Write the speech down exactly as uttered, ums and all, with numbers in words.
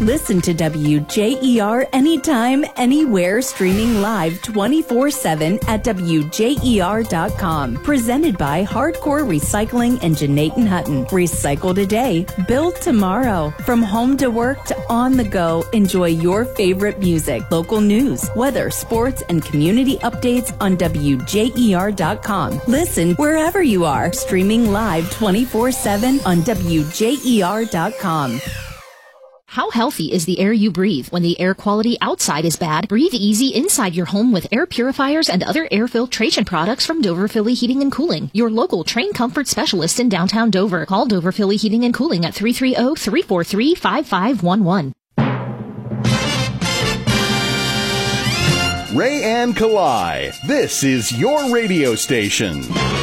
Listen to W J E R anytime, anywhere, streaming live twenty-four seven at W J E R dot com. Presented by Hardcore Recycling and Janaten Hutton. Recycle today, build tomorrow. From home to work to on the go, enjoy your favorite music, local news, weather, sports, and community updates on W J E R dot com. Listen wherever you are, streaming live twenty-four seven on W J E R dot com. How healthy is the air you breathe? When the air quality outside is bad, breathe easy inside your home with air purifiers and other air filtration products from Dover Philly Heating and Cooling, your local Train Comfort specialist in downtown Dover. Call Dover Philly Heating and Cooling at three three zero, three four three, five five one one. Ray and Kalai, this is your radio station.